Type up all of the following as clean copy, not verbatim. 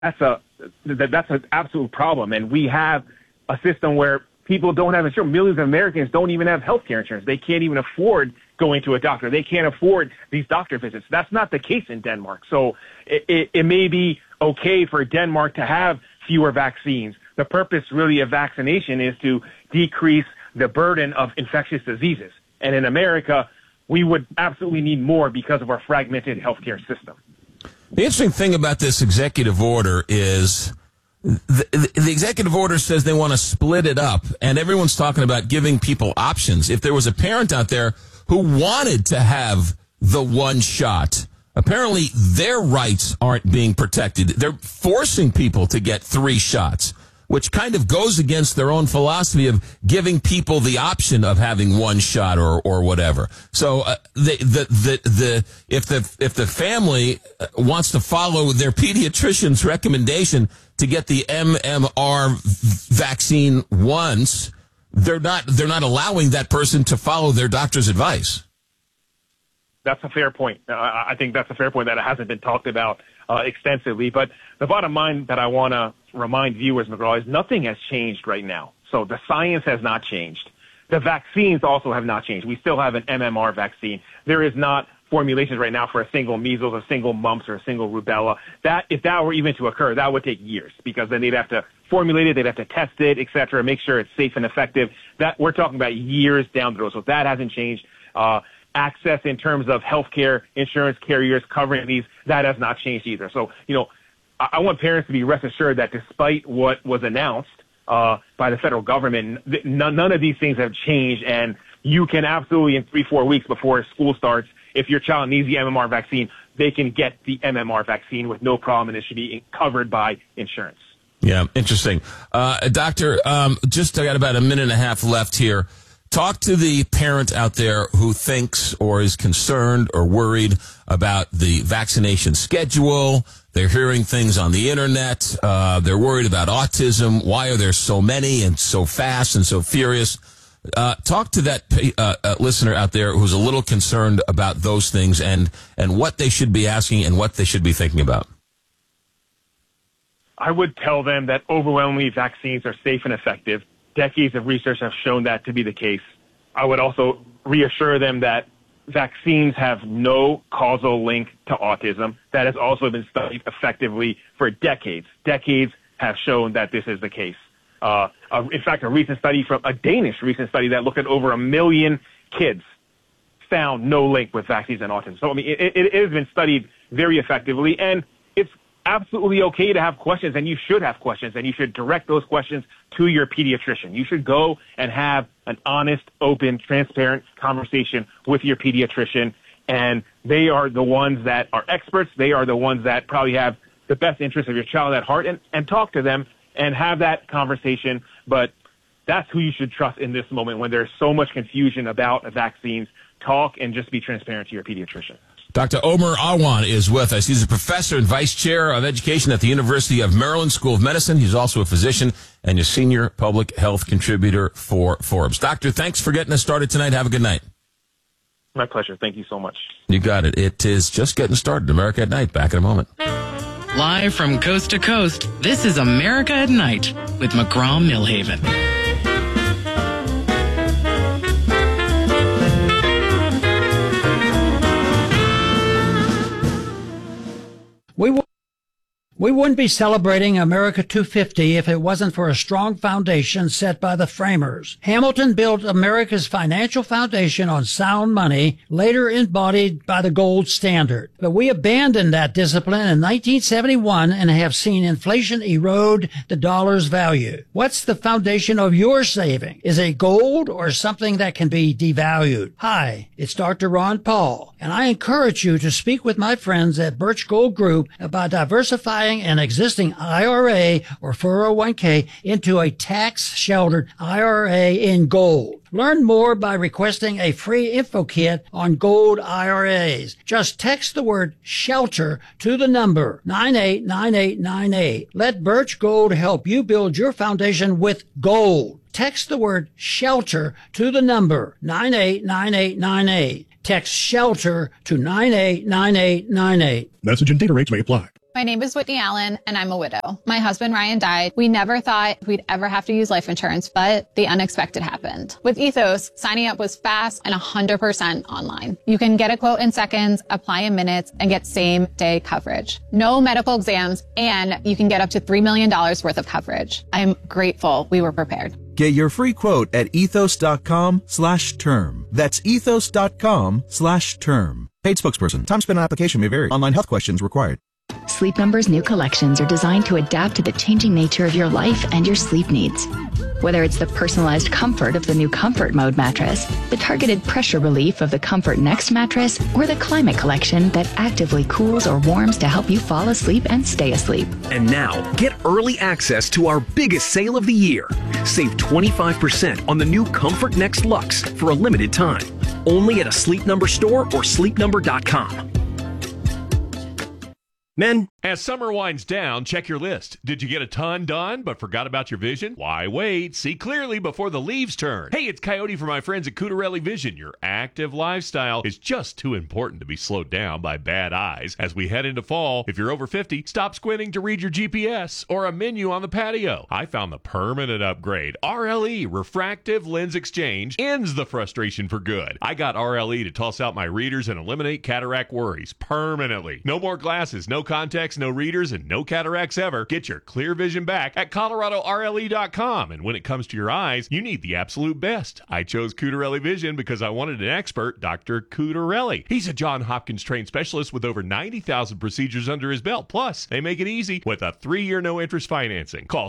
that's an absolute problem. And we have a system where people don't have insurance. Millions of Americans don't even have health care insurance. They can't even afford going to a doctor. They can't afford these doctor visits. That's not the case in Denmark. So it may be okay for Denmark to have fewer vaccines. The purpose really of vaccination is to decrease the burden of infectious diseases. And in America, we would absolutely need more because of our fragmented healthcare system. The interesting thing about this executive order is the executive order says they want to split it up, and everyone's talking about giving people options. If there was a parent out there who wanted to have the one shot, apparently their rights aren't being protected. They're forcing people to get 3 shots, which kind of goes against their own philosophy of giving people the option of having one shot or whatever. So if the family wants to follow their pediatrician's recommendation to get the MMR vaccine once, they're not allowing that person to follow their doctor's advice. That's a fair point. I think that's a fair point that it hasn't been talked about extensively. But the bottom line that I want to remind viewers, McGraw, is nothing has changed right now. So the science has not changed. The vaccines also have not changed. We still have an MMR vaccine. There is not formulations right now for a single measles, a single mumps, or a single rubella. That, if that were even to occur, that would take years, because then they'd have to formulate it, they'd have to test it, et cetera, make sure it's safe and effective. That we're talking about years down the road. So that hasn't changed. Access in terms of healthcare insurance carriers covering these, that has not changed either. So, I want parents to be rest assured that despite what was announced by the federal government, none of these things have changed, and you can absolutely, in 3-4 weeks before school starts, if your child needs the MMR vaccine, they can get the MMR vaccine with no problem, and it should be covered by insurance. Yeah, interesting. Doctor, I got about a minute and a half left here. Talk to the parent out there who thinks or is concerned or worried about the vaccination schedule. They're hearing things on the internet. They're worried about autism. Why are there so many and so fast and so furious? Talk to that listener out there who's a little concerned about those things and what they should be asking and what they should be thinking about. I would tell them that overwhelmingly vaccines are safe and effective. Decades of research have shown that to be the case. I would also reassure them that vaccines have no causal link to autism. That has also been studied effectively for decades. Decades have shown that this is the case. In fact, a Danish recent study that looked at over 1 million kids found no link with vaccines and autism. So, it has been studied very effectively, and it's absolutely okay to have questions, and you should have questions, and you should direct those questions to your pediatrician. You should go and have an honest, open, transparent conversation with your pediatrician, and they are the ones that are experts. They are the ones that probably have the best interest of your child at heart, and talk to them and have that conversation. But that's who you should trust in this moment when there's so much confusion about vaccines. Talk and just be transparent to your pediatrician. Dr. Omer Awan is with us. He's a professor and vice chair of education at the University of Maryland School of Medicine. He's also a physician and a senior public health contributor for Forbes. Doctor, thanks for getting us started tonight. Have a good night. My pleasure. Thank you so much. You got it. It is just getting started. America at Night. Back in a moment. Live from coast to coast, this is America at Night with McGraw-Milhaven. We wouldn't be celebrating America 250 if it wasn't for a strong foundation set by the framers. Hamilton built America's financial foundation on sound money, later embodied by the gold standard. But we abandoned that discipline in 1971 and have seen inflation erode the dollar's value. What's the foundation of your saving? Is it gold or something that can be devalued? Hi, it's Dr. Ron Paul, and I encourage you to speak with my friends at Birch Gold Group about diversifying an existing IRA or 401k into a tax-sheltered IRA in gold. Learn more by requesting a free info kit on gold IRAs. Just text the word SHELTER to the number 989898. Let Birch Gold help you build your foundation with gold. Text the word SHELTER to the number 989898. Text SHELTER to 989898. Message and data rates may apply. My name is Whitney Allen, and I'm a widow. My husband, Ryan, died. We never thought we'd ever have to use life insurance, but the unexpected happened. With Ethos, signing up was fast and 100% online. You can get a quote in seconds, apply in minutes, and get same-day coverage. No medical exams, and you can get up to $3 million worth of coverage. I'm grateful we were prepared. Get your free quote at ethos.com/term. That's ethos.com/term. Paid spokesperson. Time spent on application may vary. Online health questions required. Sleep Number's new collections are designed to adapt to the changing nature of your life and your sleep needs. Whether it's the personalized comfort of the new Comfort Mode mattress, the targeted pressure relief of the Comfort Next mattress, or the Climate Collection that actively cools or warms to help you fall asleep and stay asleep. And now, get early access to our biggest sale of the year. Save 25% on the new Comfort Next Luxe for a limited time. Only at a Sleep Number store or sleepnumber.com. Men, as summer winds down, check your list. Did you get a ton done but forgot about your vision? Why wait? See clearly before the leaves turn. Hey, it's Coyote from my friends at Cutarelli Vision. Your active lifestyle is just too important to be slowed down by bad eyes. As we head into fall, if you're over 50, stop squinting to read your GPS or a menu on the patio. I found the permanent upgrade. RLE, Refractive Lens Exchange, ends the frustration for good. I got RLE to toss out my readers and eliminate cataract worries permanently. No more glasses, no contacts, no readers, and no cataracts ever. Get your clear vision back at ColoradoRLE.com. And when it comes to your eyes, you need the absolute best. I chose Cutarelli Vision because I wanted an expert, Dr. Cutarelli. He's a Johns Hopkins trained specialist with over 90,000 procedures under his belt. Plus, they make it easy with a 3-year no-interest financing. Call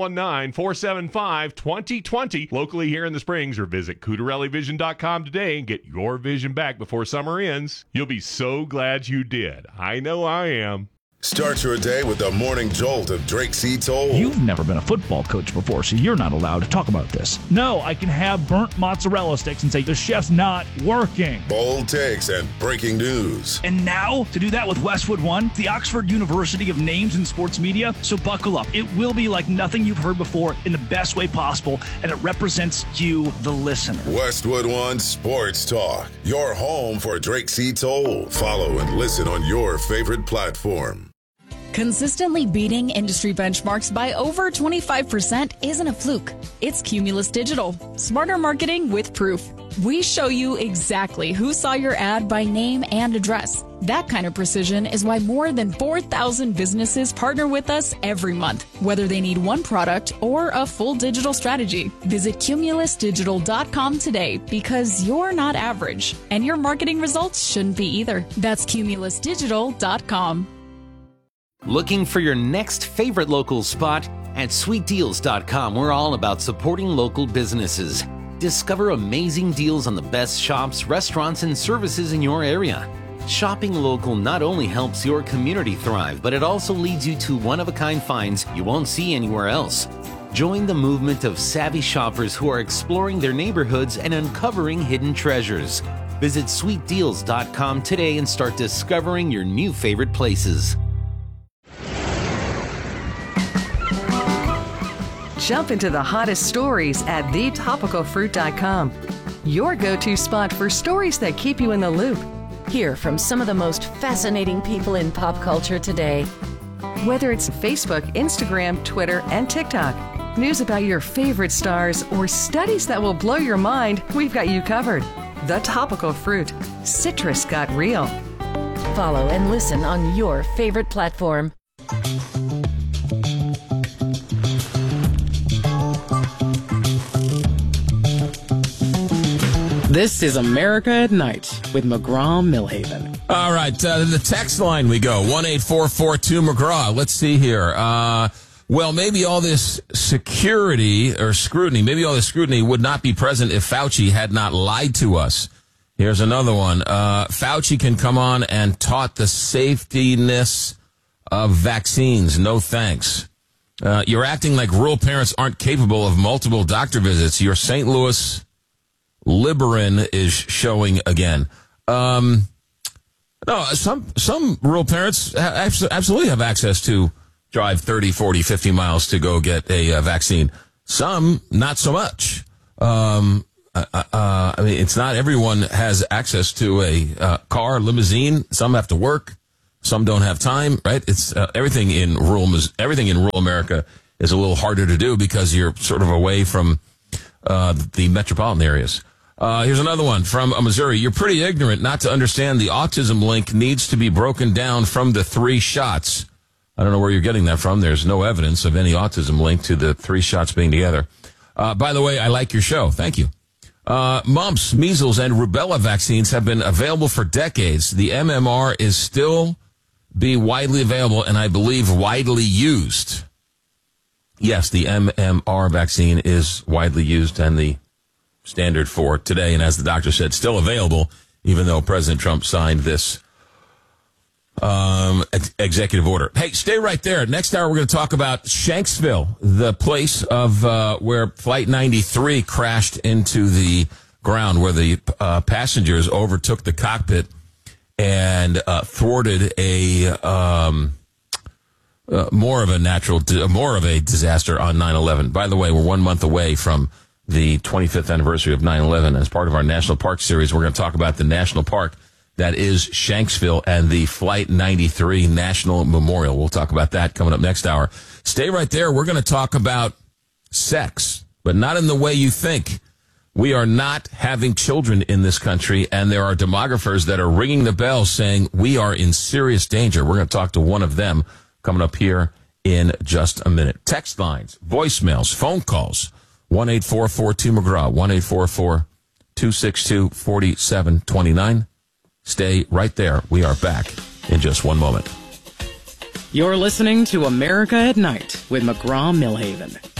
719-475-2020 locally here in the Springs, or visit CutarelliVision.com today and get your vision back before summer ends. You'll be so glad you did. I know I am. Start your day with the morning jolt of Drake C. Toll. You've never been a football coach before, so you're not allowed to talk about this. No, I can have burnt mozzarella sticks and say the chef's not working. Bold takes and breaking news. And now, to do that with Westwood One, the Oxford University of names in sports media. So buckle up. It will be like nothing you've heard before in the best way possible, and it represents you, the listener. Westwood One Sports Talk, your home for Drake C. Toll. Follow and listen on your favorite platform. Consistently beating industry benchmarks by over 25% isn't a fluke. It's Cumulus Digital. Smarter marketing with proof. We show you exactly who saw your ad by name and address. That kind of precision is why more than 4,000 businesses partner with us every month, whether they need one product or a full digital strategy. Visit cumulusdigital.com today, because you're not average, and your marketing results shouldn't be either. That's cumulusdigital.com. Looking for your next favorite local spot? At sweetdeals.com, we're all about supporting local businesses. Discover amazing deals on the best shops, restaurants, and services in your area. Shopping local not only helps your community thrive, but it also leads you to one-of-a-kind finds you won't see anywhere else. Join the movement of savvy shoppers who are exploring their neighborhoods and uncovering hidden treasures. Visit sweetdeals.com today and start discovering your new favorite places. Jump into the hottest stories at thetopicalfruit.com. Your go-to spot for stories that keep you in the loop. Hear from some of the most fascinating people in pop culture today. Whether it's Facebook, Instagram, Twitter, and TikTok, news about your favorite stars, or studies that will blow your mind, we've got you covered. The Topical Fruit. Citrus got real. Follow and listen on your favorite platform. This is America at Night with McGraw-Millhaven. All right, the text line we go, 1-844-2-McGraw. Let's see here. Well, maybe all this security or scrutiny, would not be present if Fauci had not lied to us. Here's another one. Fauci can come on and taught the safetyness of vaccines. No thanks. You're acting like rural parents aren't capable of multiple doctor visits. Your St. Louis Liberin is showing again. No, some rural parents absolutely have access to drive 30, 40, 50 miles to go get a vaccine. Some, not so much. I mean, it's not everyone has access to a car, limousine. Some have to work. Some don't have time, right? It's everything in rural America is a little harder to do because you're sort of away from the metropolitan areas. Here's another one from Missouri. You're pretty ignorant not to understand the autism link needs to be broken down from the 3 shots. I don't know where you're getting that from. There's no evidence of any autism link to the 3 shots being together. By the way, I like your show. Thank you. Mumps, measles, and rubella vaccines have been available for decades. The MMR is still being widely available and I believe widely used. Yes, the MMR vaccine is widely used and the standard for today. And as the doctor said, still available, even though President Trump signed this executive order. Hey, stay right there. Next hour, we're going to talk about Shanksville, the place of where Flight 93 crashed into the ground, where the passengers overtook the cockpit and thwarted a more of a disaster on 9/11. By the way, we're 1 month away from the 25th anniversary of 9/11. As part of our National Park series, we're going to talk about the national park that is Shanksville and the Flight 93 National Memorial. We'll talk about that coming up next hour. Stay right there. We're going to talk about sex, but not in the way you think. We are not having children in this country, and there are demographers that are ringing the bell saying we are in serious danger. We're going to talk to one of them coming up here in just a minute. Text lines, voicemails, phone calls, 1-844-2-McGraw, 1-844-262-4729. Stay right there. We are back in just one moment. You're listening to America at Night with McGraw-Milhaven.